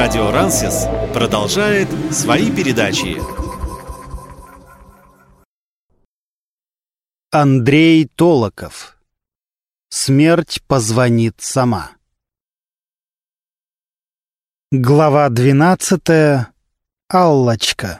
Радио Рансис продолжает свои передачи. Андрей Толоков. Смерть позвонит сама. Глава 12. Аллочка.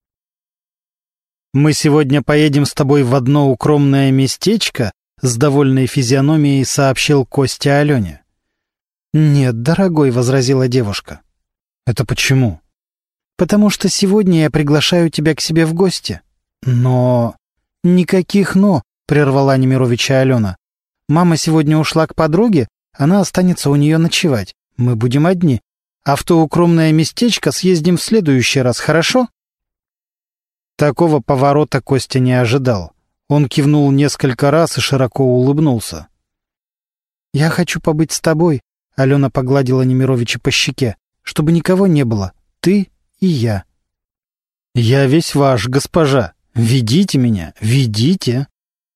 «Мы сегодня поедем с тобой в одно укромное местечко», — с довольной физиономией сообщил Костя Алене. «Нет, дорогой», — возразила девушка. «Это почему?» «Потому что сегодня я приглашаю тебя к себе в гости». «Но...» «Никаких «но», — прервала Немировича Алена. «Мама сегодня ушла к подруге, она останется у нее ночевать. Мы будем одни. А в то укромное местечко съездим в следующий раз, хорошо?» Такого поворота Костя не ожидал. Он кивнул несколько раз и широко улыбнулся. «Я хочу побыть с тобой», — Алена погладила Немировича по щеке, «чтобы никого не было, ты и я». «Я весь ваш, госпожа. Ведите меня, ведите».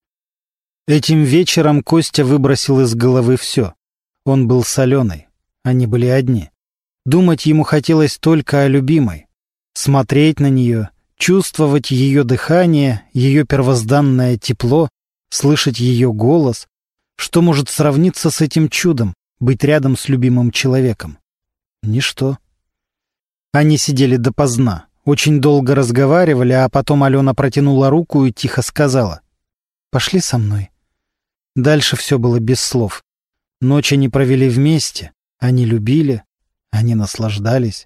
Этим вечером Костя выбросил из головы все. Он был с Аленой. Они были одни. Думать ему хотелось только о любимой. Смотреть на нее, чувствовать ее дыхание, ее первозданное тепло, слышать ее голос. Что может сравниться с этим чудом, быть рядом с любимым человеком? Ничто. Они сидели допоздна, очень долго разговаривали, а потом Алена протянула руку и тихо сказала: «Пошли со мной». Дальше все было без слов. Ночь они провели вместе, они любили, они наслаждались.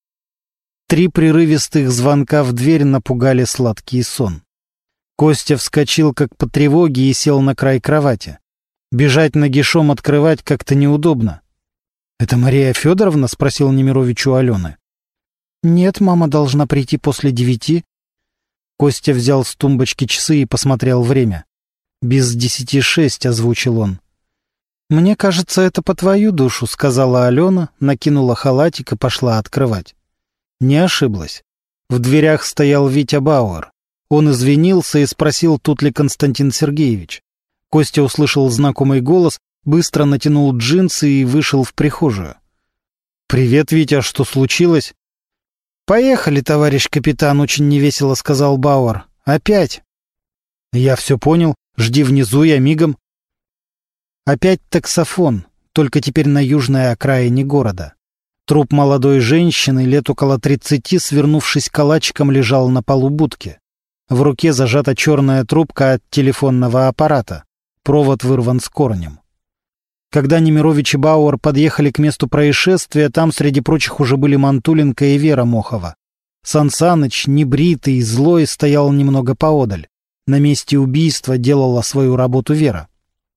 3 прерывистых звонка в дверь напугали сладкий сон. Костя вскочил как по тревоге и сел на край кровати. Бежать нагишом открывать как-то неудобно. «Это Мария Федоровна?» — спросил Немирович у Алены. «Нет, мама должна прийти после 9». Костя взял с тумбочки часы и посмотрел время. «Без 10:06», — озвучил он. «Мне кажется, это по твою душу», — сказала Алена, накинула халатик и пошла открывать. Не ошиблась. В дверях стоял Витя Бауэр. Он извинился и спросил, тут ли Константин Сергеевич. Костя услышал знакомый голос, быстро натянул джинсы и вышел в прихожую. «Привет, Витя, что случилось?» «Поехали, товарищ капитан», — очень невесело сказал Бауэр. «Опять». «Я все понял. Жди внизу, я мигом». Опять таксофон, только теперь на южной окраине города. Труп молодой женщины, лет около 30, свернувшись калачиком, лежал на полу будки. В руке зажата черная трубка от телефонного аппарата. Провод вырван с корнем. Когда Немирович и Бауэр подъехали к месту происшествия, там среди прочих уже были Мантуленко и Вера Мохова. Сан Саныч, небритый и злой, стоял немного поодаль. На месте убийства делала свою работу Вера.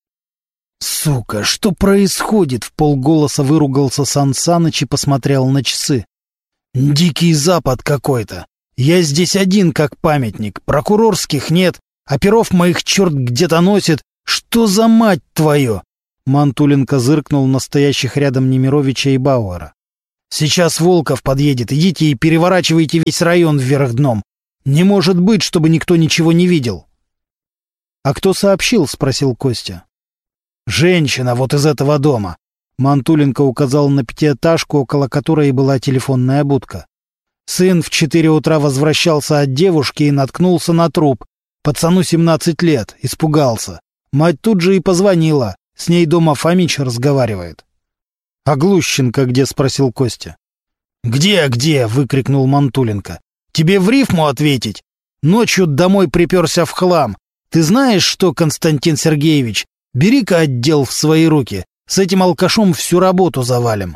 «Сука, что происходит?» — вполголоса выругался Сан Саныч и посмотрел на часы. «Дикий Запад какой-то. Я здесь один как памятник. Прокурорских нет. Оперов моих черт где-то носит. Что за мать твою?» Мантуленко зыркнул на стоящих рядом Немировича и Бауэра. «Сейчас Волков подъедет. Идите и переворачивайте весь район вверх дном. Не может быть, чтобы никто ничего не видел». «А кто сообщил?» — спросил Костя. «Женщина вот из этого дома». Мантуленко указал на 5-этажку, около которой была телефонная будка. Сын в 4 утра возвращался от девушки и наткнулся на труп. Пацану 17 лет. Испугался. Мать тут же и позвонила. С ней дома Фомич разговаривает. «А Глущенко где?» — спросил Костя. «Где?» — выкрикнул Мантуленко. «Тебе в рифму ответить? Ночью домой приперся в хлам. Ты знаешь что, Константин Сергеевич? Бери-ка отдел в свои руки. С этим алкашом всю работу завалим».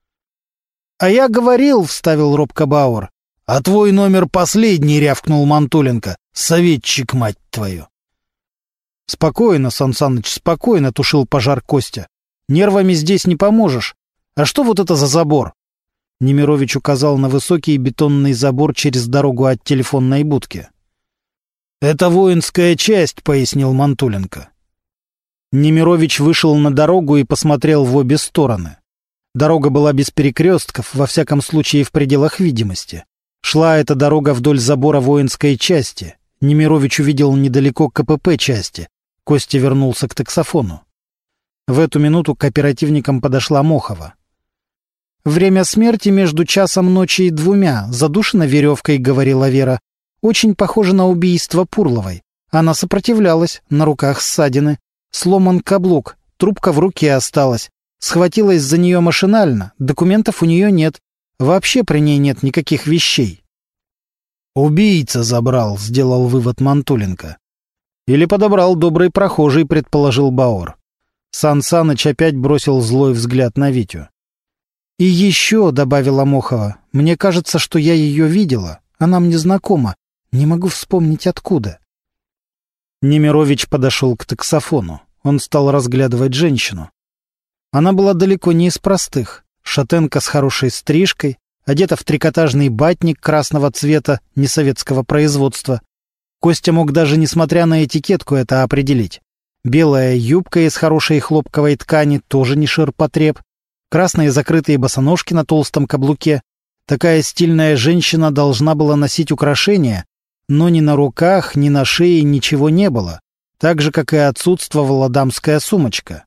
«А я говорил», — вставил робко Бауэр. «А твой номер последний», — рявкнул Мантуленко. «Советчик, мать твою». «Спокойно, Сан Саныч, спокойно», — тушил пожар Костя. «Нервами здесь не поможешь. А что вот это за забор?» Немирович указал на высокий бетонный забор через дорогу от телефонной будки. «Это воинская часть», — пояснил Мантуленко. Немирович вышел на дорогу и посмотрел в обе стороны. Дорога была без перекрестков, во всяком случае в пределах видимости. Шла эта дорога вдоль забора воинской части. Немирович увидел недалеко КПП части. Костя вернулся к таксофону. В эту минуту к оперативникам подошла Мохова. «Время смерти между часом ночи и 2, задушена веревкой», — говорила Вера. «Очень похоже на убийство Пурловой. Она сопротивлялась, на руках ссадины. Сломан каблук, трубка в руке осталась. Схватилась за нее машинально, документов у нее нет. Вообще при ней нет никаких вещей». «Убийца забрал», — сделал вывод Мантуленко. «Или подобрал добрый прохожий», — предположил Баор. Сан Саныч опять бросил злой взгляд на Витю. «И еще», — добавила Мохова, — «мне кажется, что я ее видела. Она мне знакома. Не могу вспомнить, откуда». Немирович подошел к таксофону. Он стал разглядывать женщину. Она была далеко не из простых. Шатенка с хорошей стрижкой, одета в трикотажный батник красного цвета несоветского производства. Костя мог даже, несмотря на этикетку, это определить. Белая юбка из хорошей хлопковой ткани, тоже не ширпотреб. Красные закрытые босоножки на толстом каблуке. Такая стильная женщина должна была носить украшения, но ни на руках, ни на шее ничего не было, так же, как и отсутствовала дамская сумочка.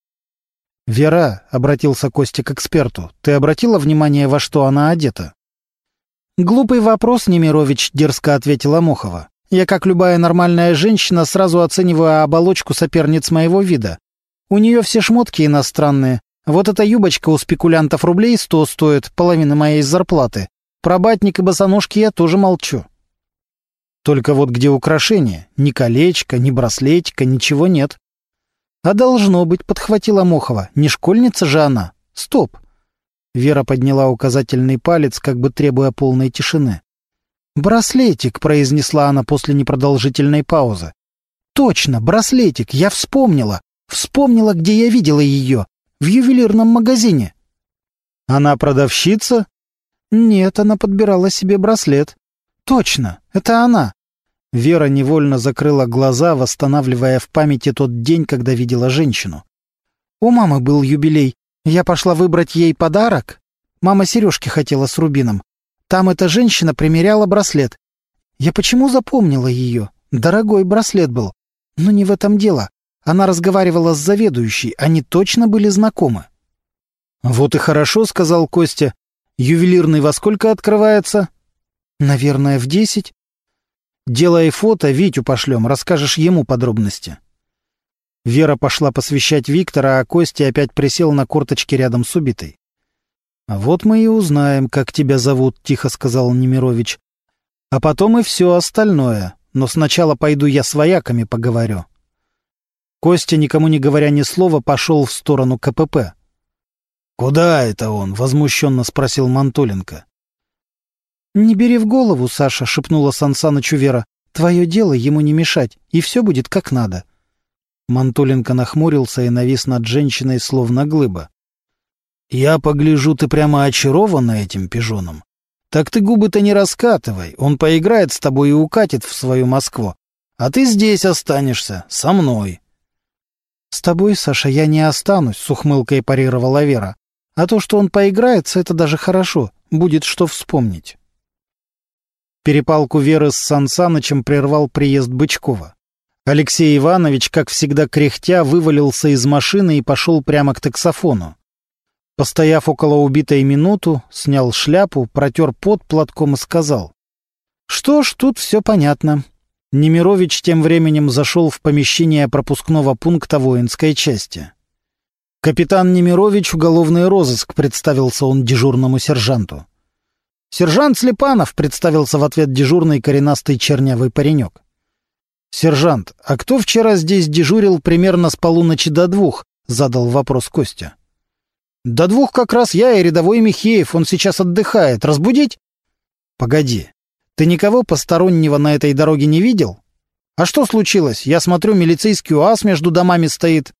«Вера», — обратился Костя к эксперту, — «ты обратила внимание, во что она одета?» «Глупый вопрос, Немирович», — дерзко ответила Мохова. «Я, как любая нормальная женщина, сразу оцениваю оболочку соперниц моего вида. У нее все шмотки иностранные. Вот эта юбочка у спекулянтов рублей 100 стоит, половина моей зарплаты. Про батник и босоножки я тоже молчу». «Только вот где украшения? Ни колечка, ни браслетика, ничего нет». «А должно быть», — подхватила Мохова. «Не школьница же она. Стоп!» Вера подняла указательный палец, как бы требуя полной тишины. «Браслетик», — произнесла она после непродолжительной паузы. «Точно, браслетик, я вспомнила. Вспомнила, где я видела ее. В ювелирном магазине». «Она продавщица?» «Нет, она подбирала себе браслет». «Точно, это она». Вера невольно закрыла глаза, восстанавливая в памяти тот день, когда видела женщину. «У мамы был юбилей. Я пошла выбрать ей подарок. Мама сережки хотела с рубином. Там эта женщина примеряла браслет. Я почему запомнила ее? Дорогой браслет был. Но не в этом дело. Она разговаривала с заведующей, они точно были знакомы». «Вот и хорошо», — сказал Костя. «Ювелирный во сколько открывается?» «Наверное, в 10. Делай фото, Витю пошлем, расскажешь ему подробности». Вера пошла посвящать Виктора, а Костя опять присел на корточки рядом с убитой. «А вот мы и узнаем, как тебя зовут», — тихо сказал Немирович. «А потом и все остальное, но сначала пойду я с вояками поговорю». Костя, никому не говоря ни слова, пошел в сторону КПП. «Куда это он?» — возмущенно спросил Мантуленко. «Не бери в голову, Саша», — шепнула Сан Санычу Вера. «Твое дело ему не мешать, и все будет как надо». Мантуленко нахмурился и навис над женщиной, словно глыба. «Я погляжу, ты прямо очарована этим пижоном. Так ты губы-то не раскатывай, он поиграет с тобой и укатит в свою Москву. А ты здесь останешься, со мной». «С тобой, Саша, я не останусь», — с ухмылкой парировала Вера. «А то, что он поиграется, это даже хорошо, будет что вспомнить». Перепалку Веры с Сан Санычем прервал приезд Бычкова. Алексей Иванович, как всегда кряхтя, вывалился из машины и пошел прямо к таксофону. Постояв около убитой минуту, снял шляпу, протер пот платком и сказал: «Что ж, тут все понятно». Немирович тем временем зашел в помещение пропускного пункта воинской части. «Капитан Немирович, уголовный розыск», — представился он дежурному сержанту. «Сержант Слепанов», — представился в ответ дежурный коренастый чернявый паренек. «Сержант, а кто вчера здесь дежурил примерно с полуночи до 2?» — задал вопрос Костя. «До 2 как раз я и рядовой Михеев, он сейчас отдыхает. Разбудить?» «Погоди, ты никого постороннего на этой дороге не видел? А что случилось? Я смотрю, милицейский УАЗ между домами стоит».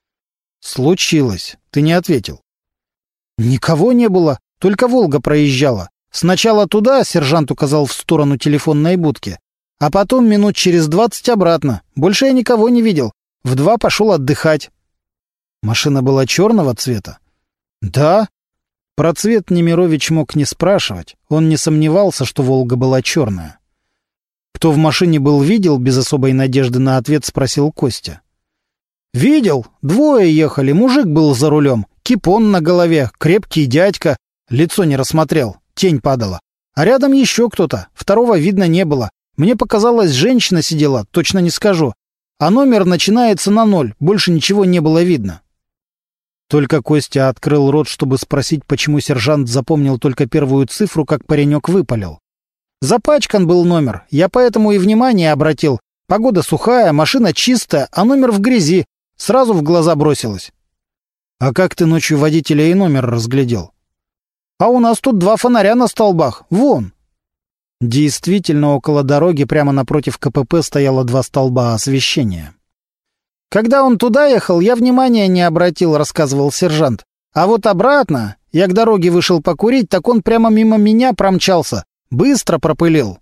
«Случилось. Ты не ответил». «Никого не было, только «Волга» проезжала. Сначала туда», — сержант указал в сторону телефонной будки, «а потом минут через 20 обратно. Больше я никого не видел. В 2 пошел отдыхать». «Машина была черного цвета?» «Да». Про цвет Немирович мог не спрашивать. Он не сомневался, что «Волга» была черная. «Кто в машине был, видел?» — без особой надежды на ответ спросил Костя. «Видел. 2 ехали. Мужик был за рулем. Кипон на голове. Крепкий дядька. Лицо не рассмотрел, тень падала. А рядом еще кто-то, второго видно не было. Мне показалось, женщина сидела, точно не скажу. А номер начинается на 0, больше ничего не было видно. Только Костя открыл рот, чтобы спросить, почему сержант запомнил только первую цифру, как паренек выпалил. Запачкан был номер, я поэтому и внимание обратил. Погода сухая, машина чистая, а номер в грязи. Сразу в глаза бросилось. А как ты ночью водителя и номер разглядел? А у нас тут 2 фонаря на столбах, вон. Действительно, около дороги прямо напротив КПП стояло 2 столба освещения. Когда он туда ехал, я внимания не обратил, рассказывал сержант. А вот обратно, я к дороге вышел покурить, так он прямо мимо меня промчался. Быстро пропылил.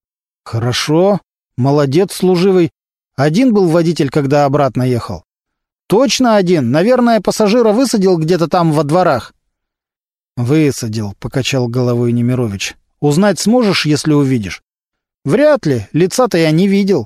Хорошо, молодец, служивый. Один был водитель, когда обратно ехал. Точно один, наверное, пассажира высадил где-то там во дворах. Высадил, покачал головой Немирович. Узнать сможешь, если увидишь? Вряд ли, лица-то я не видел.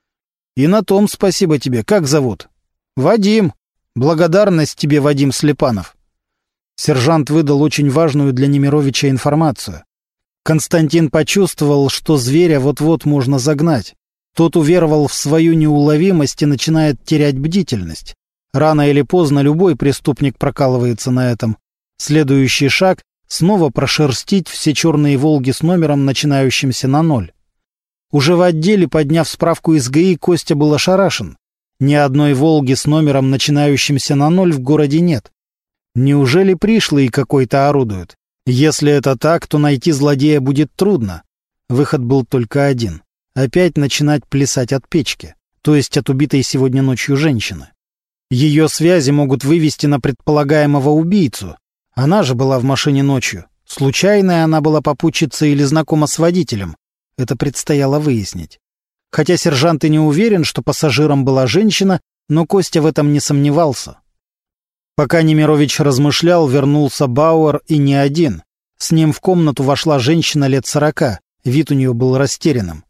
И на том спасибо тебе. Как зовут? Вадим. Благодарность тебе, Вадим Слепанов. Сержант выдал очень важную для Немировича информацию. Константин почувствовал, что зверя вот-вот можно загнать. Тот уверовал в свою неуловимость и начинает терять бдительность. Рано или поздно любой преступник прокалывается на этом. Следующий шаг — снова прошерстить все черные «Волги» с номером, начинающимся на 0. Уже в отделе, подняв справку из ГАИ, Костя был ошарашен. Ни одной «Волги» с номером, начинающимся на 0, в городе нет. Неужели пришлые какой-то орудуют? Если это так, то найти злодея будет трудно. Выход был только один — опять начинать плясать от печки, то есть от убитой сегодня ночью женщины. Ее связи могут вывести на предполагаемого убийцу. Она же была в машине ночью. Случайная она была попутчицей или знакома с водителем. Это предстояло выяснить. Хотя сержант и не уверен, что пассажиром была женщина, но Костя в этом не сомневался. Пока Немирович размышлял, вернулся Бауэр, и не один. С ним в комнату вошла женщина лет 40. Вид у нее был растерянным.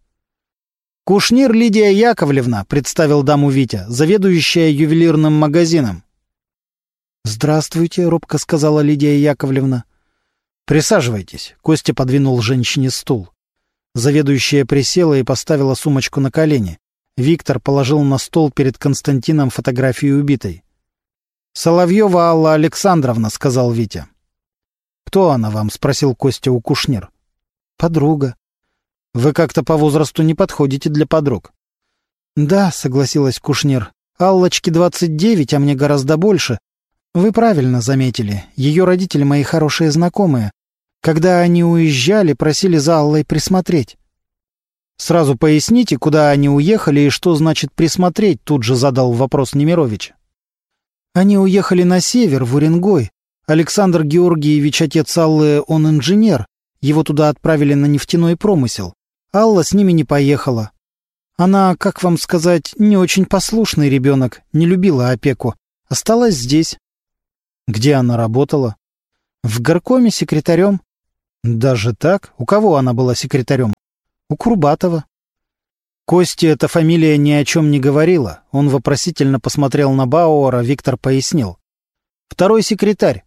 «Кушнир Лидия Яковлевна», — представил даму Витя, заведующая ювелирным магазином. «Здравствуйте», — робко сказала Лидия Яковлевна. «Присаживайтесь», — Костя подвинул женщине стул. Заведующая присела и поставила сумочку на колени. Виктор положил на стол перед Константином фотографию убитой. «Соловьева Алла Александровна», — сказал Витя. «Кто она вам?» — спросил Костя у Кушнир. «Подруга». «Вы как-то по возрасту не подходите для подруг». «Да», — согласилась Кушнир. «Аллочке 29, а мне гораздо больше. Вы правильно заметили. Ее родители мои хорошие знакомые. Когда они уезжали, просили за Аллой присмотреть». «Сразу поясните, куда они уехали и что значит присмотреть», — тут же задал вопрос Немирович. «Они уехали на север, в Уренгой. Александр Георгиевич, отец Аллы, он инженер. Его туда отправили на нефтяной промысел. Алла с ними не поехала. Она, как вам сказать, не очень послушный ребенок, не любила опеку. Осталась здесь». «Где она работала?» «В горкоме секретарем». «Даже так? У кого она была секретарем?» «У Курбатова». Косте эта фамилия ни о чем не говорила. Он вопросительно посмотрел на Бауэра, Виктор пояснил. «Второй секретарь».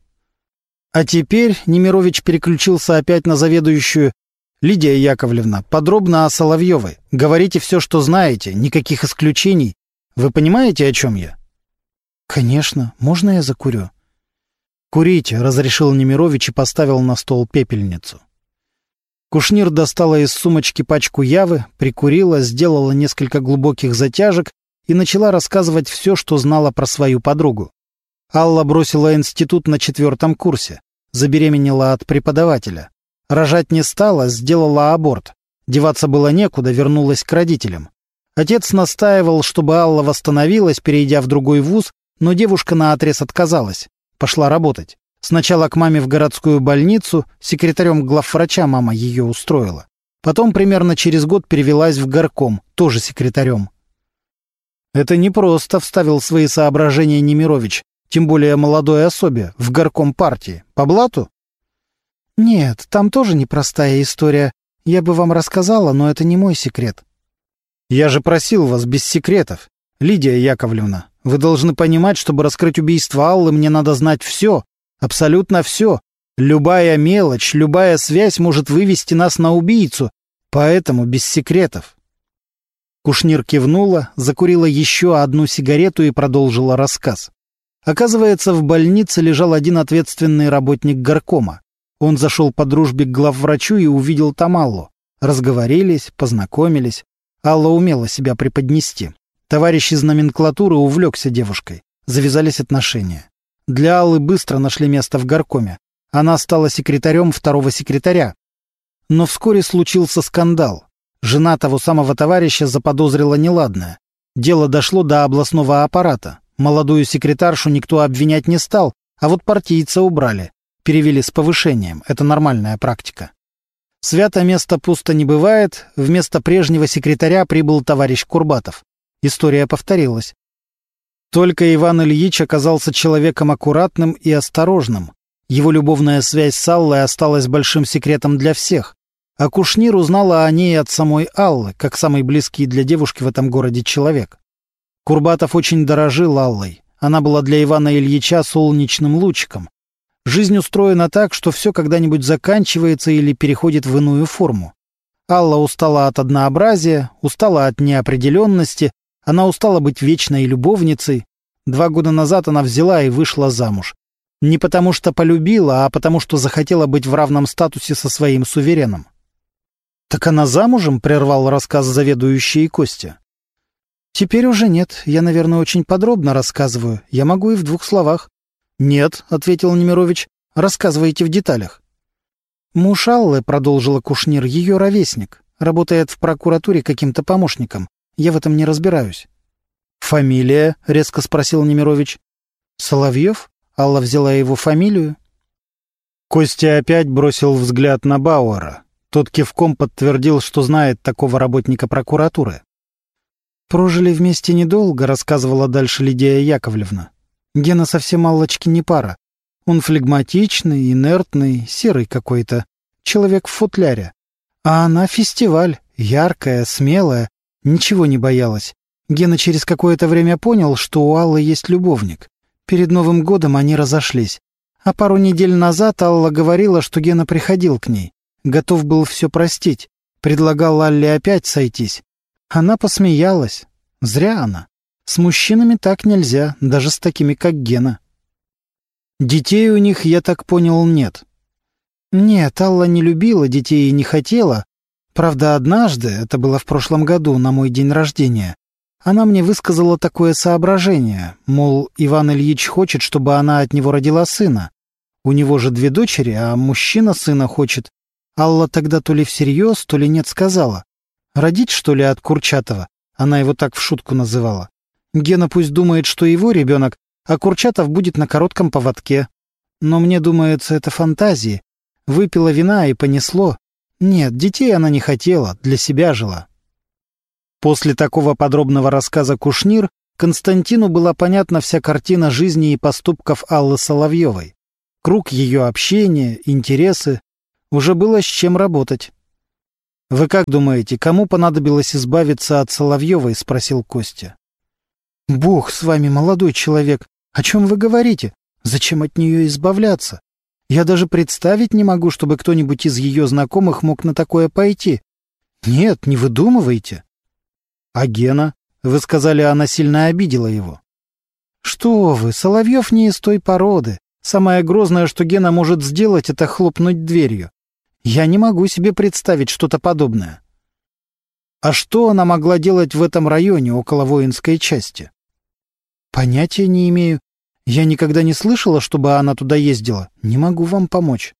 А теперь Немирович переключился опять на заведующую. «Лидия Яковлевна, подробно о Соловьевой. Говорите все, что знаете, никаких исключений. Вы понимаете, о чем я?» «Конечно. Можно я закурю?» «Курите», — разрешил Немирович и поставил на стол пепельницу. Кушнир достала из сумочки пачку явы, прикурила, сделала несколько глубоких затяжек и начала рассказывать все, что знала про свою подругу. Алла бросила институт на 4 курсе, забеременела от преподавателя. Рожать не стала, сделала аборт. Деваться было некуда, вернулась к родителям. Отец настаивал, чтобы Алла восстановилась, перейдя в другой вуз, но девушка наотрез отказалась. Пошла работать. Сначала к маме в городскую больницу, секретарем главврача мама ее устроила. Потом примерно через год перевелась в горком, тоже секретарем. «Это непросто», — вставил свои соображения Немирович, тем более молодой особе, в горком партии. По блату? «Нет, там тоже непростая история. Я бы вам рассказала, но это не мой секрет». «Я же просил вас без секретов. Лидия Яковлевна, вы должны понимать, чтобы раскрыть убийство Аллы, мне надо знать все, абсолютно все. Любая мелочь, любая связь может вывести нас на убийцу, поэтому без секретов. Кушнир кивнула, закурила еще одну сигарету и продолжила рассказ. Оказывается, в больнице лежал один ответственный работник горкома. Он зашел по дружбе к главврачу и увидел там Аллу. Разговорились, познакомились. Алла умела себя преподнести. Товарищ из номенклатуры увлекся девушкой. Завязались отношения. Для Аллы быстро нашли место в горкоме. Она стала секретарем второго секретаря. Но вскоре случился скандал. Жена того самого товарища заподозрила неладное. Дело дошло до областного аппарата. Молодую секретаршу никто обвинять не стал, а вот партийца убрали. Перевели с повышением. Это нормальная практика. Свято место пусто не бывает. Вместо прежнего секретаря прибыл товарищ Курбатов. История повторилась. Только Иван Ильич оказался человеком аккуратным и осторожным. Его любовная связь с Аллой осталась большим секретом для всех. А Кушнир узнала о ней от самой Аллы, как самый близкий для девушки в этом городе человек. Курбатов очень дорожил Аллой. Она была для Ивана Ильича солнечным лучиком. Жизнь устроена так, что все когда-нибудь заканчивается или переходит в иную форму. Алла устала от однообразия, устала от неопределенности, она устала быть вечной любовницей. 2 года назад она взяла и вышла замуж. Не потому что полюбила, а потому что захотела быть в равном статусе со своим сувереном. «Так она замужем?» — прервал рассказ заведующий Костя. «Теперь уже нет. Я, наверное, очень подробно рассказываю. Я могу и в 2 словах». «Нет», — ответил Немирович, — «рассказывайте в деталях». «Муж Аллы», — продолжила Кушнир, — «ее ровесник. Работает в прокуратуре каким-то помощником. Я в этом не разбираюсь». «Фамилия?» — резко спросил Немирович. «Соловьев?» — Алла взяла его фамилию. Костя опять бросил взгляд на Бауэра. Тот кивком подтвердил, что знает такого работника прокуратуры. «Прожили вместе недолго», — рассказывала дальше Лидия Яковлевна. «Гена совсем Аллочке не пара. Он флегматичный, инертный, серый какой-то. Человек в футляре. А она фестиваль, яркая, смелая, ничего не боялась. Гена через какое-то время понял, что у Аллы есть любовник. Перед Новым годом они разошлись. А пару недель назад Алла говорила, что Гена приходил к ней. Готов был все простить. Предлагал Алле опять сойтись. Она посмеялась. Зря она. С мужчинами так нельзя, даже с такими, как Гена. Детей у них, я так понял, нет. Нет, Алла не любила детей и не хотела. Правда, однажды, это было в прошлом году, на мой день рождения, она мне высказала такое соображение, мол, Иван Ильич хочет, чтобы она от него родила сына. У него же 2 дочери, а мужчина сына хочет. Алла тогда то ли всерьез, то ли нет сказала. Родить, что ли, от Курчатова? Она его так в шутку называла. Гена пусть думает, что его ребенок, а Курчатов будет на коротком поводке. Но мне думается, это фантазии. Выпила вина и понесло. Нет, детей она не хотела, для себя жила. После такого подробного рассказа Кушнир Константину была понятна вся картина жизни и поступков Аллы Соловьевой. Круг ее общения, интересы. Уже было с чем работать. «Вы как думаете, кому понадобилось избавиться от Соловьевой?» — спросил Костя. «Бог с вами, молодой человек! О чем вы говорите? Зачем от нее избавляться? Я даже представить не могу, чтобы кто-нибудь из ее знакомых мог на такое пойти. Нет, не выдумывайте». «А Гена? Вы сказали, она сильно обидела его». «Что вы, Соловьев не из той породы. Самое грозное, что Гена может сделать, это хлопнуть дверью. Я не могу себе представить что-то подобное». «А что она могла делать в этом районе, около воинской части?» «Понятия не имею. Я никогда не слышала, чтобы она туда ездила. Не могу вам помочь».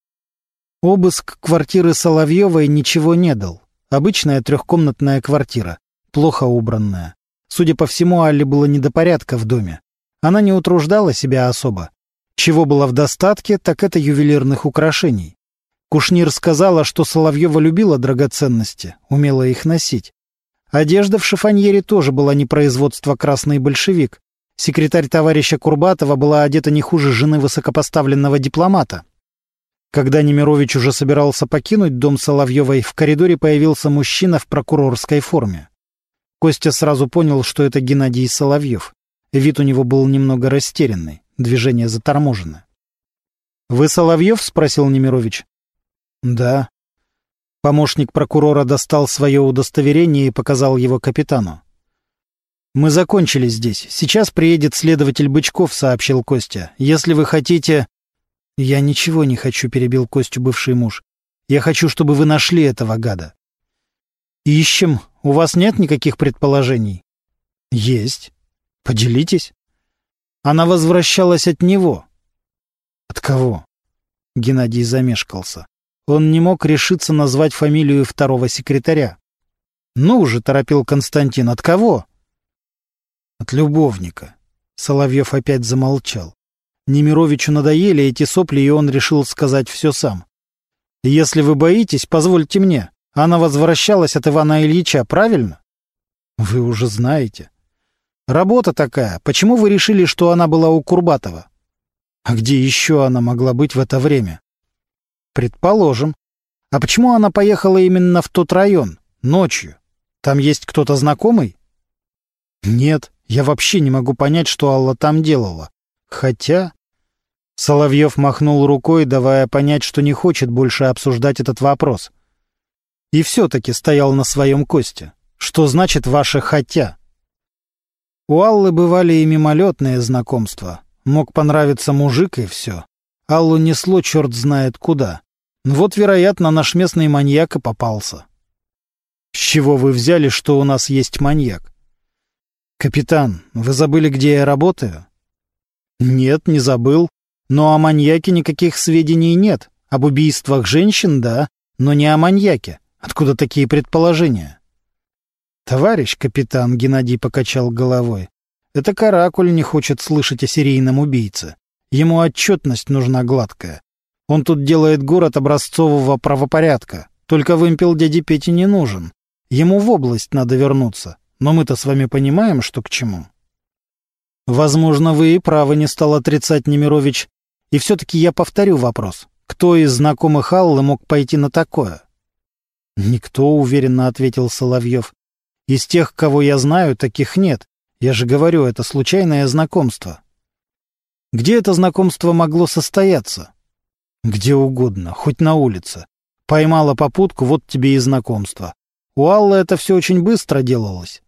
Обыск квартиры Соловьевой ничего не дал. Обычная 3-комнатная квартира, плохо убранная. Судя по всему, Алле было не до порядка в доме. Она не утруждала себя особо. Чего было в достатке, так это ювелирных украшений. Кушнир сказала, что Соловьева любила драгоценности, умела их носить. Одежда в шифоньере тоже была не производства «Красный большевик». Секретарь товарища Курбатова была одета не хуже жены высокопоставленного дипломата. Когда Немирович уже собирался покинуть дом Соловьевой, в коридоре появился мужчина в прокурорской форме. Костя сразу понял, что это Геннадий Соловьев. Вид у него был немного растерянный, движения заторможены. «Вы Соловьев?» — спросил Немирович. «Да». Помощник прокурора достал свое удостоверение и показал его капитану. «Мы закончили здесь. Сейчас приедет следователь Бычков», — сообщил Костя. «Если вы хотите...» «Я ничего не хочу», — перебил Костю бывший муж. «Я хочу, чтобы вы нашли этого гада». «Ищем. У вас нет никаких предположений?» «Есть. Поделитесь». «Она возвращалась от него». «От кого?» Геннадий замешкался. Он не мог решиться назвать фамилию второго секретаря. «Ну уже», — торопил Константин, — «от кого?» «От любовника». Соловьев опять замолчал. Немировичу надоели эти сопли, и он решил сказать все сам. «Если вы боитесь, позвольте мне. Она возвращалась от Ивана Ильича, правильно?» «Вы уже знаете». «Работа такая. Почему вы решили, что она была у Курбатова?» «А где еще она могла быть в это время?» «Предположим. А почему она поехала именно в тот район, ночью? Там есть кто-то знакомый?» «Нет, я вообще не могу понять, что Алла там делала. Хотя...» Соловьев махнул рукой, давая понять, что не хочет больше обсуждать этот вопрос. И все-таки стоял на своем Косте. «Что значит ваше «хотя»?» У Аллы бывали и мимолетные знакомства. Мог понравиться мужик, и все. Аллу несло черт знает куда. Вот, вероятно, наш местный маньяк и попался. «С чего вы взяли, что у нас есть маньяк?» «Капитан, вы забыли, где я работаю?» «Нет, не забыл. Но о маньяке никаких сведений нет. Об убийствах женщин — да, но не о маньяке. Откуда такие предположения?» «Товарищ капитан», — Геннадий покачал головой, — «это Каракуль не хочет слышать о серийном убийце. Ему отчетность нужна гладкая. Он тут делает город образцового правопорядка. Только вымпел дяде Пете не нужен. Ему в область надо вернуться. Но мы-то с вами понимаем, что к чему». «Возможно, вы и правы», — не стал отрицать Немирович. «И все-таки я повторю вопрос. Кто из знакомых Аллы мог пойти на такое?» «Никто», — уверенно ответил Соловьев. «Из тех, кого я знаю, таких нет. Я же говорю, это случайное знакомство». «Где это знакомство могло состояться?» «Где угодно, хоть на улице. Поймала попутку, вот тебе и знакомство. У Аллы это все очень быстро делалось».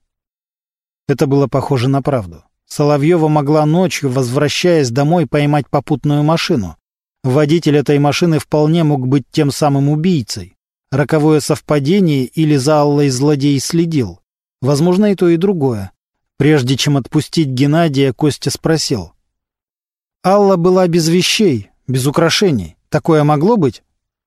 Это было похоже на правду. Соловьева могла ночью, возвращаясь домой, поймать попутную машину. Водитель этой машины вполне мог быть тем самым убийцей. Роковое совпадение или за Аллой злодей следил. Возможно, и то, и другое. Прежде чем отпустить Геннадия, Костя спросил. «Алла была без вещей, без украшений. Такое могло быть?»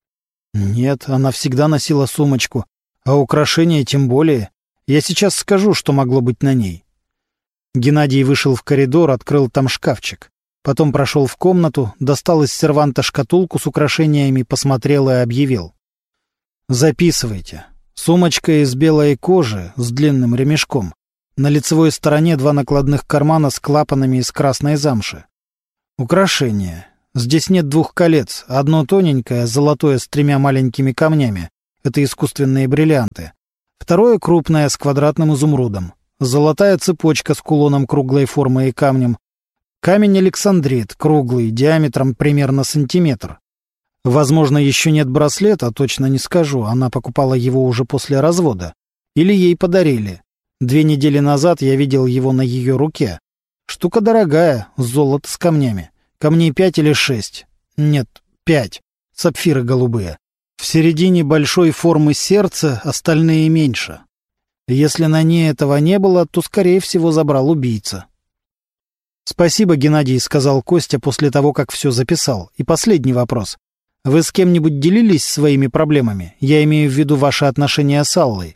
«Нет, она всегда носила сумочку. А украшения тем более. Я сейчас скажу, что могло быть на ней». Геннадий вышел в коридор, открыл там шкафчик. Потом прошел в комнату, достал из серванта шкатулку с украшениями, посмотрел и объявил. «Записывайте. Сумочка из белой кожи с длинным ремешком. На лицевой стороне 2 накладных кармана с клапанами из красной замши. Украшения. Здесь нет 2 колец. Одно тоненькое, золотое с 3 маленькими камнями. Это искусственные бриллианты. Второе крупное с квадратным изумрудом. Золотая цепочка с кулоном круглой формы и камнем. Камень александрит, круглый, диаметром примерно сантиметр. Возможно, еще нет браслета, точно не скажу. Она покупала его уже после развода. Или ей подарили. 2 недели назад я видел его на ее руке. Штука дорогая, золото с камнями. Камней 5 или 6. Нет, 5. Сапфиры голубые. В середине большой формы сердца, остальные меньше. Если на ней этого не было, то, скорее всего, забрал убийца. «Спасибо, Геннадий», — сказал Костя после того, как все записал. «И последний вопрос. Вы с кем-нибудь делились своими проблемами? Я имею в виду ваши отношения с Аллой».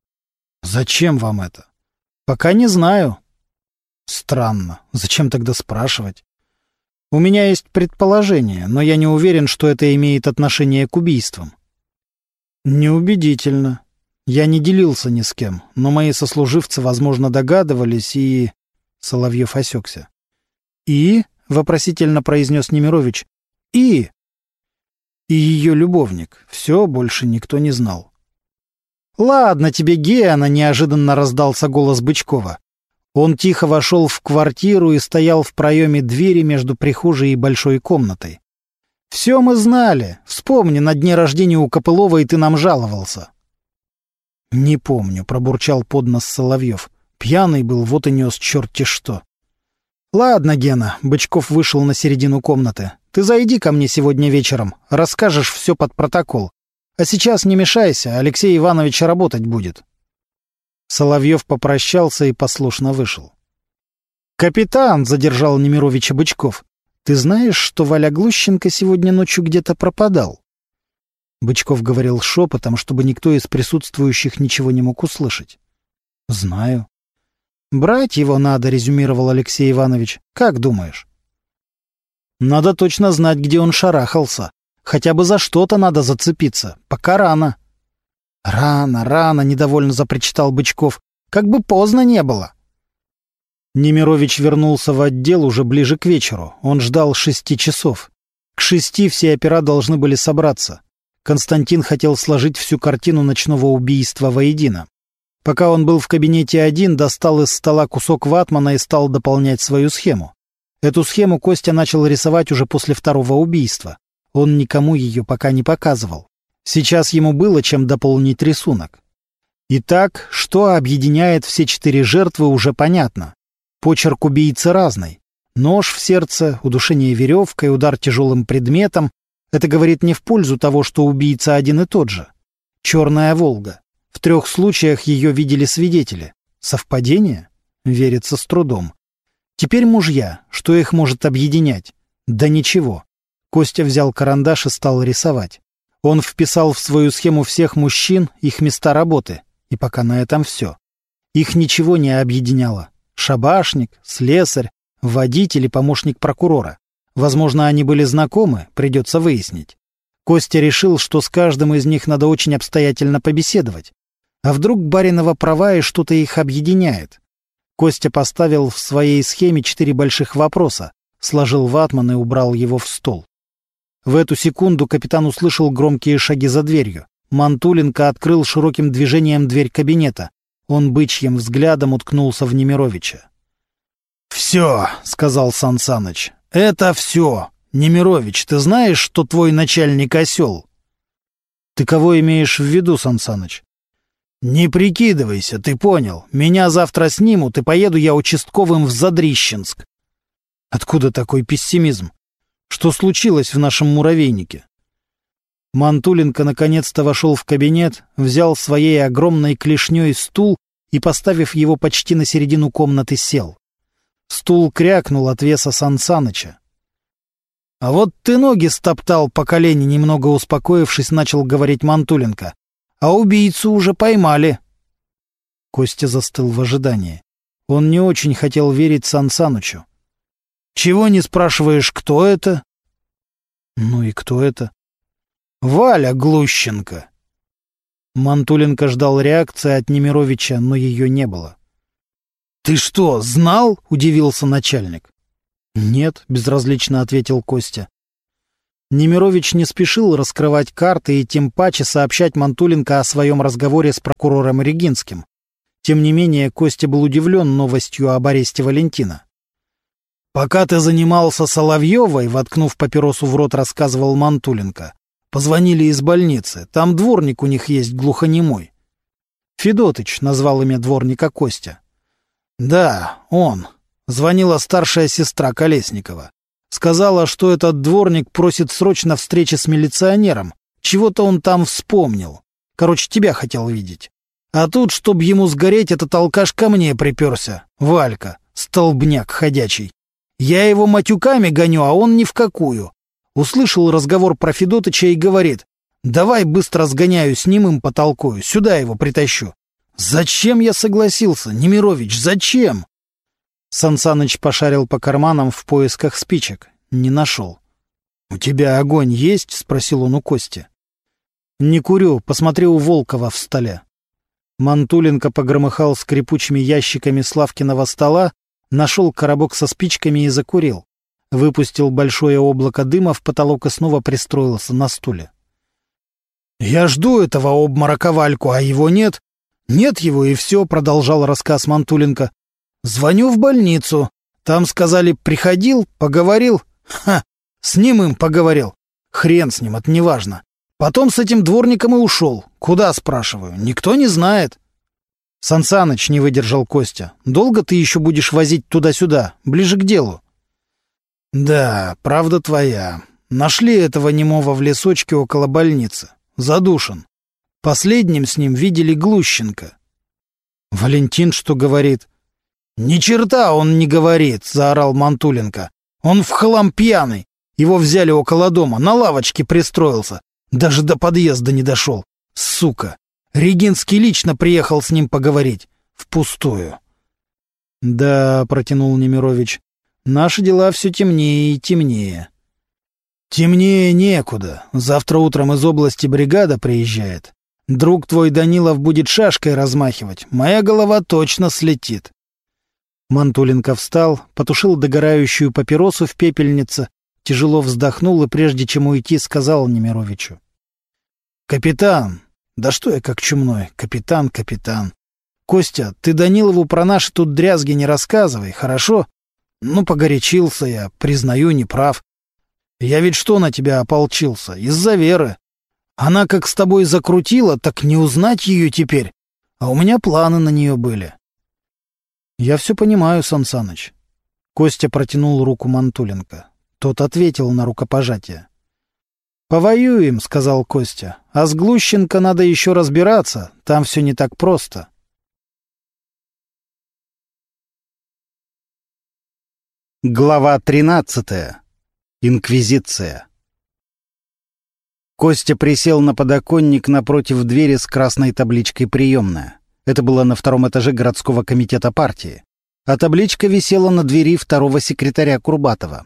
«Зачем вам это?» «Пока не знаю». «Странно. Зачем тогда спрашивать?» «У меня есть предположение, но я не уверен, что это имеет отношение к убийствам». «Неубедительно. Я не делился ни с кем, но мои сослуживцы, возможно, догадывались и...» Соловьев осекся. «И?» — вопросительно произнес Немирович. «И?» «И ее любовник. Все, больше никто не знал». «Ладно тебе, Гена!» — неожиданно раздался голос Бычкова. Он тихо вошел в квартиру и стоял в проеме двери между прихожей и большой комнатой. Все мы знали. Вспомни, на дне рождения у Копыловой ты нам жаловался. Не помню, пробурчал под нос Соловьев. Пьяный был, вот и нес черти что. Ладно, Гена, Бычков вышел на середину комнаты. Ты зайди ко мне сегодня вечером, расскажешь все под протокол. А сейчас не мешайся, Алексей Иванович работать будет. Соловьев попрощался и послушно вышел. «Капитан!» — задержал Немировича Бычков. «Ты знаешь, что Валя Глущенко сегодня ночью где-то пропадал?» Бычков говорил шепотом, чтобы никто из присутствующих ничего не мог услышать. «Знаю». «Брать его надо», — резюмировал Алексей Иванович. «Как думаешь?» «Надо точно знать, где он шарахался. Хотя бы за что-то надо зацепиться. Пока рано». «Рано», — недовольно запричитал Бычков. «Как бы поздно не было». Немирович вернулся в отдел уже ближе к вечеру. Он ждал 6 часов. К 6 все опера должны были собраться. Константин хотел сложить всю картину ночного убийства воедино. Пока он был в кабинете один, достал из стола кусок ватмана и стал дополнять свою схему. Эту схему Костя начал рисовать уже после второго убийства. Он никому ее пока не показывал. Сейчас ему было чем дополнить рисунок. Итак, что объединяет все 4 жертвы, уже понятно. Почерк убийцы разный. Нож в сердце, удушение веревкой, удар тяжелым предметом. Это говорит не в пользу того, что убийца один и тот же. «Черная Волга». В 3 случаях ее видели свидетели. Совпадение? Верится с трудом. Теперь мужья. Что их может объединять? Да ничего. Костя взял карандаш и стал рисовать. Он вписал в свою схему всех мужчин, их места работы. И пока на этом все. Их ничего не объединяло. Шабашник, слесарь, водитель и помощник прокурора. Возможно, они были знакомы, придется выяснить. Костя решил, что с каждым из них надо очень обстоятельно побеседовать. А вдруг баринова права и что-то их объединяет? Костя поставил в своей схеме 4 больших вопроса, сложил ватман и убрал его в стол. В эту секунду капитан услышал громкие шаги за дверью. Мантуленко открыл широким движением дверь кабинета. Он бычьим взглядом уткнулся в Немировича. «Все», — сказал Сан Саныч, — «это все. Немирович, ты знаешь, что твой начальник осел?» «Ты кого имеешь в виду, Сан Саныч?» «Не прикидывайся, ты понял. Меня завтра снимут, и поеду я участковым в Задрищенск». «Откуда такой пессимизм? Что случилось в нашем муравейнике?» Мантуленко наконец-то вошел в кабинет, взял своей огромной клешней стул и, поставив его почти на середину комнаты, сел. Стул крякнул от веса Сан Саныча. «А вот ты ноги стоптал по колени», — немного успокоившись, начал говорить Мантуленко. «А убийцу уже поймали». Костя застыл в ожидании. Он не очень хотел верить Сан Санычу. «Чего не спрашиваешь, кто это?» «Ну и кто это?» «Валя Глущенко». Мантуленко ждал реакции от Немировича, но ее не было. «Ты что, знал?» — удивился начальник. «Нет», — безразлично ответил Костя. Немирович не спешил раскрывать карты и тем паче сообщать Мантуленко о своем разговоре с прокурором Регинским. Тем не менее, Костя был удивлен новостью об аресте Валентина. «Пока ты занимался Соловьевой», — воткнув папиросу в рот, рассказывал Мантуленко, — «позвонили из больницы. Там дворник у них есть глухонемой». «Федотыч», — назвал имя дворника Костя. «Да, он». Звонила старшая сестра Колесникова. Сказала, что этот дворник просит срочно встречи с милиционером. Чего-то он там вспомнил. Короче, тебя хотел видеть. А тут, чтоб ему сгореть, этот алкаш ко мне приперся. Валька, столбняк ходячий. Я его матюками гоню, а он ни в какую. Услышал разговор про Федотыча и говорит: «Давай быстро сгоняю, с ним им потолкую, сюда его притащу». Зачем я согласился, Немирович, зачем? Сан Саныч пошарил по карманам в поисках спичек. Не нашел. «У тебя огонь есть?» — спросил он у Кости. «Не курю, посмотри у Волкова в столе». Мантуленко погромыхал скрипучими ящиками Славкиного стола, нашел коробок со спичками и закурил. Выпустил большое облако дыма в потолок и снова пристроился на стуле. «Я жду этого обморока Вальку, а его нет. Нет его, и все», — продолжал рассказ Мантуленко. «Звоню в больницу. Там сказали, приходил, поговорил. Ха, с ним им поговорил. Хрен с ним, это неважно. Потом с этим дворником и ушел. Куда, спрашиваю? Никто не знает. Сан Саныч, не выдержал Костя. Долго ты еще будешь возить туда-сюда, ближе к делу? Да, правда твоя. Нашли этого немого в лесочке около больницы. Задушен. Последним с ним видели Глущенко. Валентин что говорит? «Ни черта он не говорит!» — заорал Мантуленко. «Он в хлам пьяный. Его взяли около дома, на лавочке пристроился. Даже до подъезда не дошел. Сука! Регинский лично приехал с ним поговорить. Впустую». «Да», — протянул Немирович, — «наши дела все темнее и темнее». «Темнее некуда. Завтра утром из области бригада приезжает. Друг твой Данилов будет шашкой размахивать. Моя голова точно слетит». Мантуленко встал, потушил догорающую папиросу в пепельнице, тяжело вздохнул и, прежде чем уйти, сказал Немировичу: «Капитан! Да что я как чумной? Капитан. Костя, ты Данилову про наши тут дрязги не рассказывай, хорошо? Ну, погорячился я, признаю, не прав. Я ведь что на тебя ополчился? Из-за Веры. Она как с тобой закрутила, так не узнать ее теперь. А у меня планы на нее были». «Я все понимаю, Сан Саныч». Костя протянул руку Мантуленко. Тот ответил на рукопожатие. «Повоюем», — сказал Костя. «А с Глущенко надо еще разбираться. Там все не так просто». Глава 13. Инквизиция. Костя присел на подоконник напротив двери с красной табличкой «Приемная». Это было на 2-м этаже городского комитета партии. А табличка висела на двери 2-го секретаря Курбатова.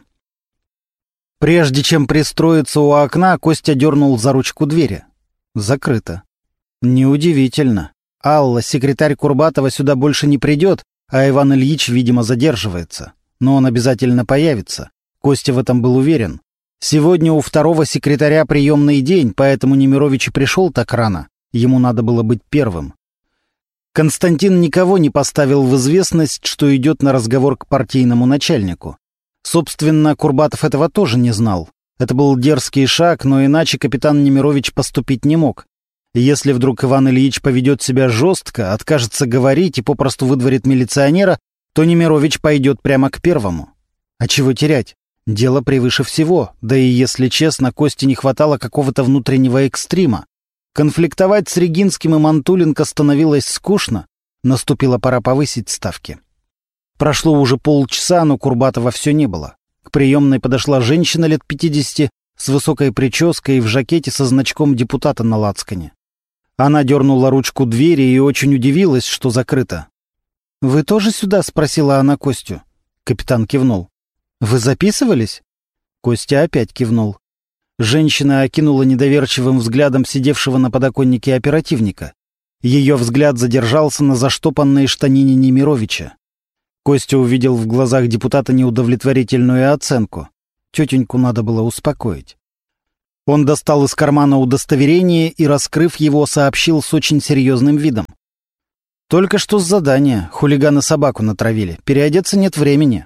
Прежде чем пристроиться у окна, Костя дернул за ручку двери. Закрыто. Неудивительно. Алла, секретарь Курбатова, сюда больше не придет, а Иван Ильич, видимо, задерживается. Но он обязательно появится. Костя в этом был уверен. Сегодня у 2-го секретаря приемный день, поэтому Немирович и пришел так рано. Ему надо было быть первым. Константин никого не поставил в известность, что идет на разговор к партийному начальнику. Собственно, Курбатов этого тоже не знал. Это был дерзкий шаг, но иначе капитан Немирович поступить не мог. Если вдруг Иван Ильич поведет себя жестко, откажется говорить и попросту выдворит милиционера, то Немирович пойдет прямо к первому. А чего терять? Дело превыше всего, да и, если честно, Косте не хватало какого-то внутреннего экстрима. Конфликтовать с Регинским и Мантуленко становилось скучно. Наступила пора повысить ставки. Прошло уже полчаса, но Курбатова все не было. К приемной подошла женщина лет 50 с высокой прической и в жакете со значком депутата на лацкане. Она дернула ручку двери и очень удивилась, что закрыто. «Вы тоже сюда?» — спросила она Костю. Капитан кивнул. «Вы записывались?» Костя опять кивнул. Женщина окинула недоверчивым взглядом сидевшего на подоконнике оперативника. Ее взгляд задержался на заштопанной штанине Немировича. Костя увидел в глазах депутата неудовлетворительную оценку. Тетеньку надо было успокоить. Он достал из кармана удостоверение и, раскрыв его, сообщил с очень серьезным видом. «Только что с задания. Хулиганы собаку натравили. Переодеться нет времени».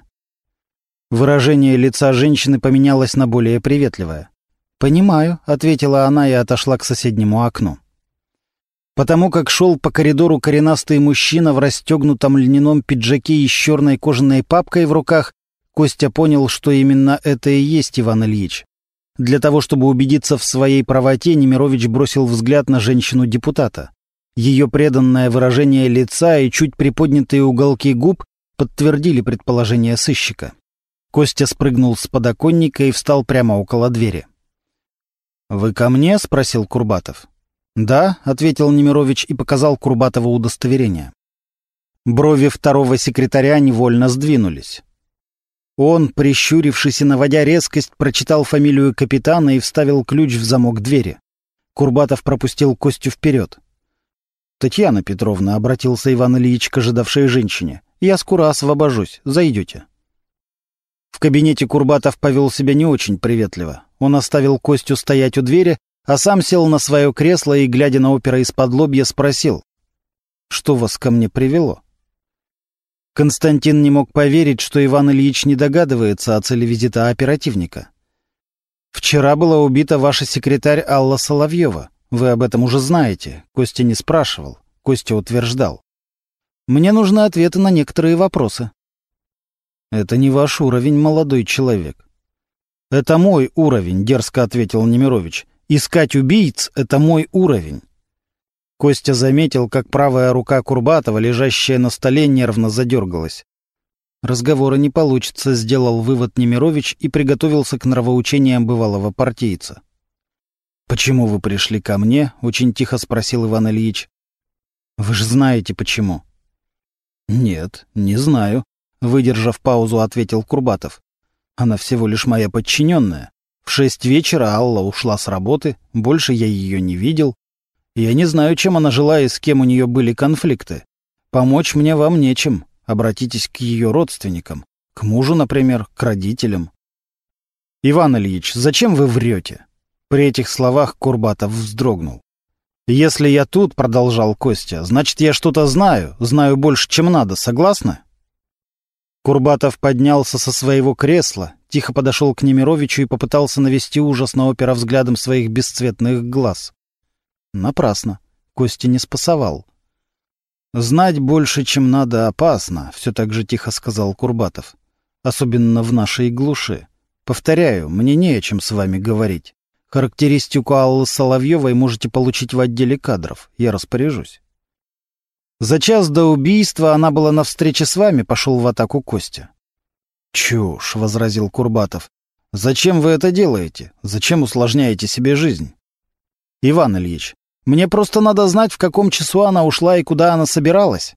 Выражение лица женщины поменялось на более приветливое. «Понимаю», — ответила она и отошла к соседнему окну. Потому как шел по коридору коренастый мужчина в расстегнутом льняном пиджаке и с черной кожаной папкой в руках, Костя понял, что именно это и есть Иван Ильич. Для того, чтобы убедиться в своей правоте, Немирович бросил взгляд на женщину-депутата. Ее преданное выражение лица и чуть приподнятые уголки губ подтвердили предположение сыщика. Костя спрыгнул с подоконника и встал прямо около двери. «Вы ко мне?» — спросил Курбатов. «Да», — ответил Немирович и показал Курбатову удостоверение. Брови 2-го секретаря невольно сдвинулись. Он, прищурившись и наводя резкость, прочитал фамилию капитана и вставил ключ в замок двери. Курбатов пропустил Костю вперед. «Татьяна Петровна», — обратился Иван Ильич к ожидавшей женщине, — «я скоро освобожусь. Зайдете». В кабинете Курбатов повел себя не очень приветливо. Он оставил Костю стоять у двери, а сам сел на свое кресло и, глядя на опера исподлобья, спросил: «Что вас ко мне привело?» Константин не мог поверить, что Иван Ильич не догадывается о цели визита оперативника. Вчера была убита ваша секретарь Алла Соловьева. Вы об этом уже знаете. Костя не спрашивал. Костя утверждал. Мне нужны ответы на некоторые вопросы. Это не ваш уровень, молодой человек. Это мой уровень, дерзко ответил Немирович. Искать убийц — это мой уровень. Костя заметил, как правая рука Курбатова, лежащая на столе, нервно задергалась. Разговора не получится, сделал вывод Немирович и приготовился к нравоучениям бывалого партийца. «Почему вы пришли ко мне?» — очень тихо спросил Иван Ильич. «Вы же знаете, почему». «Нет, не знаю», — выдержав паузу, ответил Курбатов. «Она всего лишь моя подчиненная. В 6 вечера Алла ушла с работы, больше я ее не видел. Я не знаю, чем она жила и с кем у нее были конфликты. Помочь мне вам нечем. Обратитесь к ее родственникам. К мужу, например, к родителям». «Иван Ильич, зачем вы врете?» При этих словах Курбатов вздрогнул. «Если я тут, — продолжал Костя, — значит, я что-то знаю больше, чем надо, согласны?» Курбатов поднялся со своего кресла, тихо подошел к Немировичу и попытался навести ужас на опера взглядом своих бесцветных глаз. Напрасно. Костя не спасовал. «Знать больше, чем надо, опасно», — все так же тихо сказал Курбатов. «Особенно в нашей глуши. Повторяю, мне не о чем с вами говорить. Характеристику Аллы Соловьевой можете получить в отделе кадров. Я распоряжусь». «За час до убийства она была на встрече с вами», — пошел в атаку Костя. «Чушь», — возразил Курбатов. «Зачем вы это делаете? Зачем усложняете себе жизнь?» «Иван Ильич, мне просто надо знать, в каком часу она ушла и куда она собиралась».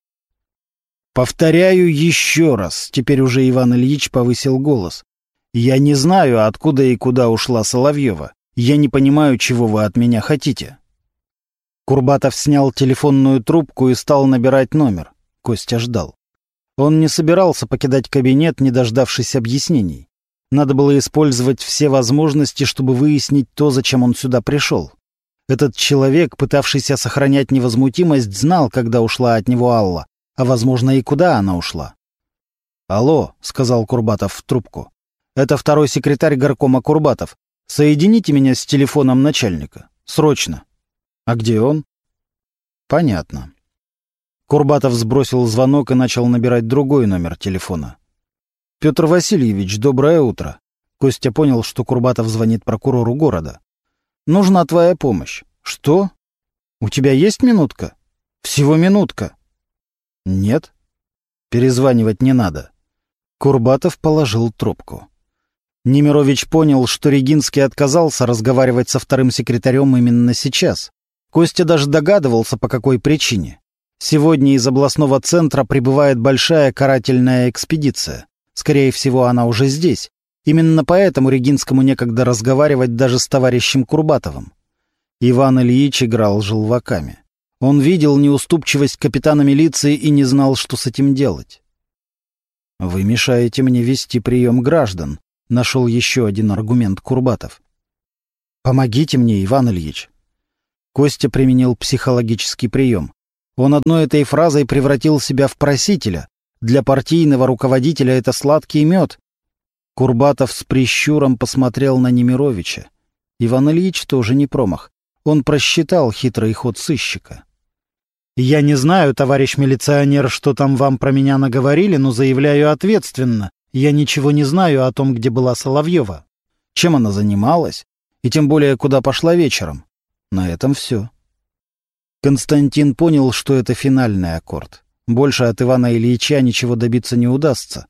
«Повторяю еще раз», — теперь уже Иван Ильич повысил голос. «Я не знаю, откуда и куда ушла Соловьева. Я не понимаю, чего вы от меня хотите». Курбатов снял телефонную трубку и стал набирать номер. Костя ждал. Он не собирался покидать кабинет, не дождавшись объяснений. Надо было использовать все возможности, чтобы выяснить то, зачем он сюда пришел. Этот человек, пытавшийся сохранять невозмутимость, знал, когда ушла от него Алла, а, возможно, и куда она ушла. «Алло», — сказал Курбатов в трубку. «Это второй секретарь горкома Курбатов. Соедините меня с телефоном начальника. Срочно». «А где он?» «Понятно». Курбатов сбросил звонок и начал набирать другой номер телефона. «Петр Васильевич, доброе утро». Костя понял, что Курбатов звонит прокурору города. «Нужна твоя помощь». «Что? У тебя есть минутка?» «Всего минутка». «Нет». «Перезванивать не надо». Курбатов положил трубку. Немирович понял, что Регинский отказался разговаривать со вторым секретарем именно сейчас. Костя даже догадывался, по какой причине. Сегодня из областного центра прибывает большая карательная экспедиция. Скорее всего, она уже здесь. Именно поэтому Регинскому некогда разговаривать даже с товарищем Курбатовым. Иван Ильич играл желваками. Он видел неуступчивость капитана милиции и не знал, что с этим делать. «Вы мешаете мне вести прием граждан», — нашел еще один аргумент Курбатов. «Помогите мне, Иван Ильич». Костя применил психологический прием. Он одной этой фразой превратил себя в просителя. Для партийного руководителя это сладкий мед. Курбатов с прищуром посмотрел на Немировича. Иван Ильич тоже не промах. Он просчитал хитрый ход сыщика. «Я не знаю, товарищ милиционер, что там вам про меня наговорили, но заявляю ответственно. Я ничего не знаю о том, где была Соловьева. Чем она занималась, и тем более, куда пошла вечером. На этом все». Константин понял, что это финальный аккорд. Больше от Ивана Ильича ничего добиться не удастся.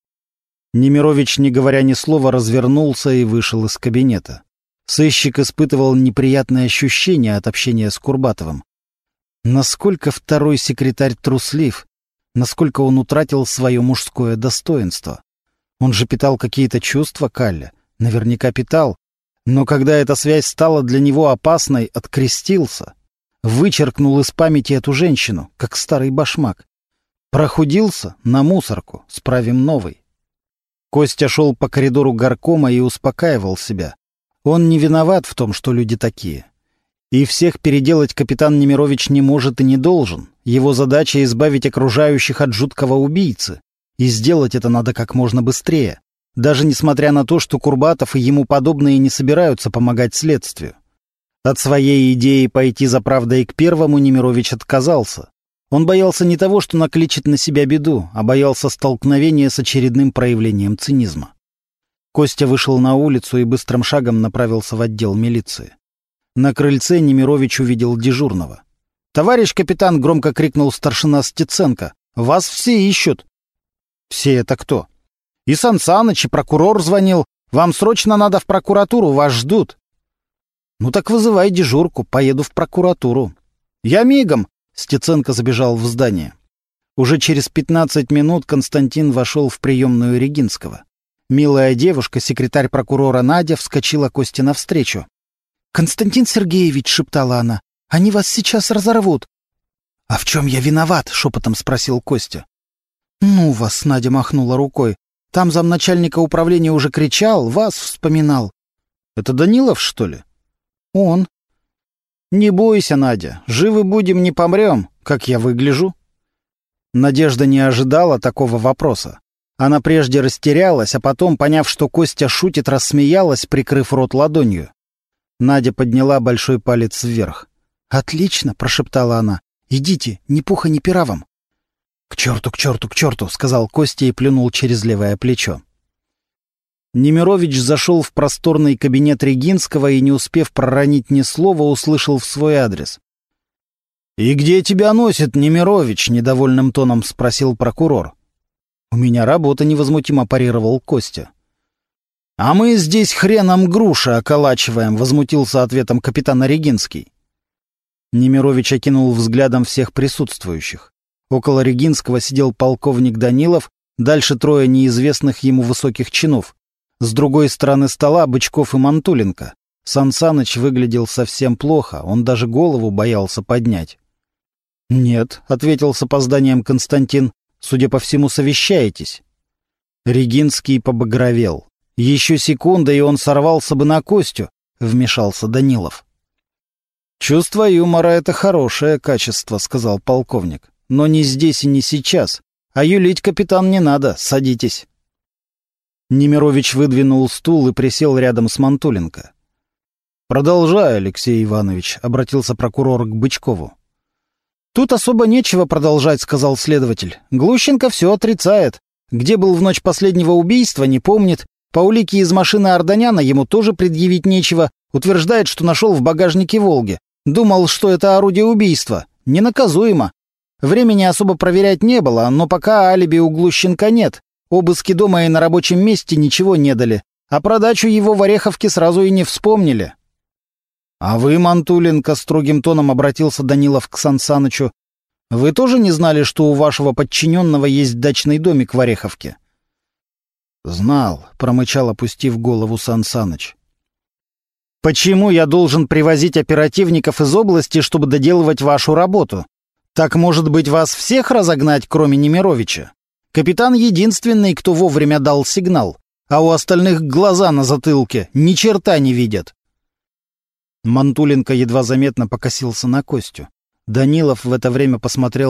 Немирович, не говоря ни слова, развернулся и вышел из кабинета. Сыщик испытывал неприятные ощущения от общения с Курбатовым. Насколько второй секретарь труслив, насколько он утратил свое мужское достоинство. Он же питал какие-то чувства к Алле, наверняка питал, но когда эта связь стала для него опасной, открестился, вычеркнул из памяти эту женщину, как старый башмак. Прохудился на мусорку, справим новый. Костя шел по коридору горкома и успокаивал себя. Он не виноват в том, что люди такие. И всех переделать капитан Немирович не может и не должен. Его задача — избавить окружающих от жуткого убийцы. И сделать это надо как можно быстрее. даже несмотря на то, что Курбатов и ему подобные не собираются помогать следствию. От своей идеи пойти за правдой к первому Немирович отказался. Он боялся не того, что накличет на себя беду, а боялся столкновения с очередным проявлением цинизма. Костя вышел на улицу и быстрым шагом направился в отдел милиции. На крыльце Немирович увидел дежурного. «Товарищ капитан!» — громко крикнул старшина Стеценко. «Вас все ищут!» «Все это кто?» «И Сан Саныч, и прокурор звонил. Вам срочно надо в прокуратуру, вас ждут». «Ну так вызывай дежурку, поеду в прокуратуру». «Я мигом!» — Стеценко забежал в здание. Уже через 15 минут Константин вошел в приемную Регинского. Милая девушка, секретарь прокурора Надя, вскочила Косте навстречу. «Константин Сергеевич», — шептала она, — «они вас сейчас разорвут». «А в чем я виноват?» — шепотом спросил Костя. «Ну вас», — Надя махнула рукой. «Там замначальника управления уже кричал, вас вспоминал». «Это Данилов, что ли?» «Он». «Не бойся, Надя, живы будем, не помрем, как я выгляжу». Надежда не ожидала такого вопроса. Она прежде растерялась, а потом, поняв, что Костя шутит, рассмеялась, прикрыв рот ладонью. Надя подняла большой палец вверх. «Отлично», — прошептала она. «Идите, ни пуха, ни пера вам». «К черту, к черту, к черту», — сказал Костя и плюнул через левое плечо. Немирович зашел в просторный кабинет Регинского и, не успев проронить ни слова, услышал в свой адрес. «И где тебя носит, Немирович?» — недовольным тоном спросил прокурор. «У меня работа», — невозмутимо парировал Костя. «А мы здесь хреном груши околачиваем», — возмутился ответом капитан Регинский. Немирович окинул взглядом всех присутствующих. Около Регинского сидел полковник Данилов, дальше трое неизвестных ему высоких чинов. С другой стороны стола Бычков и Мантуленко. Сан Саныч выглядел совсем плохо, он даже голову боялся поднять. «Нет», — ответил с опозданием Константин, — «судя по всему, совещаетесь». Регинский побагровел. «Еще секунда, и он сорвался бы на Костю», — вмешался Данилов. «Чувство юмора — это хорошее качество», — сказал полковник. «Но не здесь и не сейчас. А юлить, капитан, не надо. Садитесь». Немирович выдвинул стул и присел рядом с Мантуленко. «Продолжай, Алексей Иванович», — обратился прокурор к Бычкову. «Тут особо нечего продолжать», — сказал следователь. «Глущенко все отрицает. Где был в ночь последнего убийства, не помнит. По улике из машины Арданяна ему тоже предъявить нечего. Утверждает, что нашел в багажнике «Волги». Думал, что это орудие убийства. Ненаказуемо. Времени особо проверять не было, но пока алиби у Глущенко нет. Обыски дома и на рабочем месте ничего не дали. А про дачу его в Ореховке сразу и не вспомнили». «А вы, Мантуленко», — строгим тоном обратился Данилов к Сан Санычу, — «вы тоже не знали, что у вашего подчиненного есть дачный домик в Ореховке?» «Знал», — промычал, опустив голову Сан Саныч. «Почему я должен привозить оперативников из области, чтобы доделывать вашу работу? Так, может быть, вас всех разогнать, кроме Немировича? Капитан единственный, кто вовремя дал сигнал, а у остальных глаза на затылке ни черта не видят». Мантуленко едва заметно покосился на Костю. Данилов в это время посмотрел